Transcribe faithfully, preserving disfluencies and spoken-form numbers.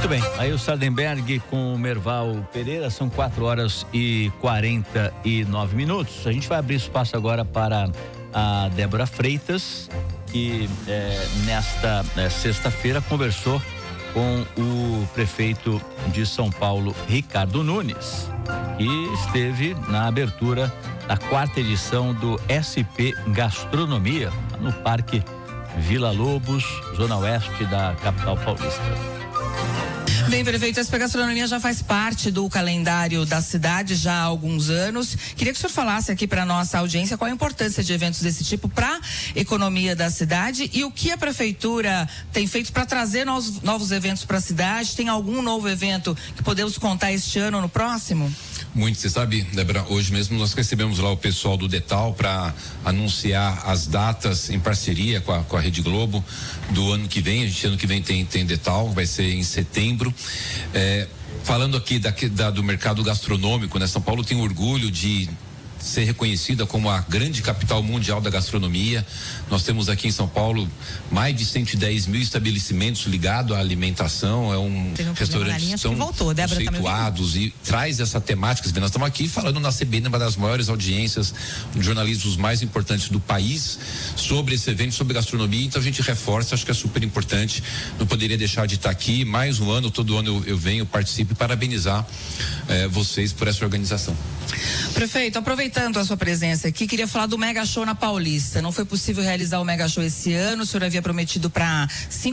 Muito bem, aí o Sardenberg com o Merval Pereira, são quatro horas e quarenta e nove minutos. A gente vai abrir espaço agora para a Débora Freitas, que é, nesta é, sexta-feira conversou com o prefeito de São Paulo, Ricardo Nunes, que esteve na abertura da quarta edição do S P Gastronomia, no Parque Vila Lobos, zona oeste da capital paulista. Bem, prefeito, a S P Gastronomia já faz parte do calendário da cidade já há alguns anos. Queria que o senhor falasse aqui para nossa audiência qual a importância de eventos desse tipo para a economia da cidade e o que a prefeitura tem feito para trazer novos, novos eventos para a cidade. Tem algum novo evento que podemos contar este ano ou no próximo? Muito, você sabe, Débora, hoje mesmo nós recebemos lá o pessoal do Detal para anunciar as datas em parceria com a, com a Rede Globo do ano que vem. A gente ano que vem tem, tem Detal, vai ser em setembro. É, falando aqui da, da, do mercado gastronômico, né? São Paulo tem orgulho de ser reconhecida como a grande capital mundial da gastronomia. Nós temos aqui em São Paulo mais de cento e dez mil estabelecimentos ligados à alimentação. É um, um restaurante tão voltou, conceituados e traz essa temática. Nós estamos aqui falando na C B N, uma das maiores audiências de jornalistas mais importantes do país sobre esse evento, sobre gastronomia. Então a gente reforça, acho que é super importante. Não poderia deixar de estar aqui mais um ano, todo ano eu, eu venho, participo e parabenizar eh, vocês por essa organização. Prefeito, aproveitando a sua presença aqui, queria falar do Mega Show na Paulista. Não foi possível realizar o Mega Show esse ano, o senhor havia prometido para cinco